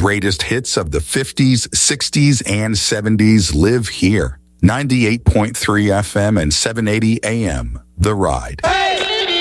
greatest hits of the 50s, 60s, and 70s live here. 98.3 FM and 780 AM, The Ride. Hey!